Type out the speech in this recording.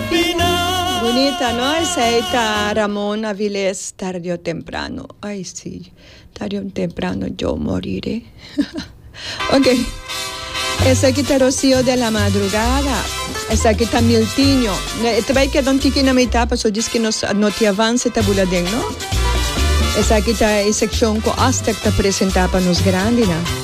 Bonita, ¿no? Esa es Ramón Avilés, tarde o temprano. Ay, sí, tarde o temprano yo moriré. Ok. Essa aqui tá Rocío de la Madrugada. Essa aqui tá Miltinho. Também que não tinha na etapa, só diz que não te avança tabuladeng, não? Essa aqui tá a secção com Aztec tá apresentada para nos grandes, não?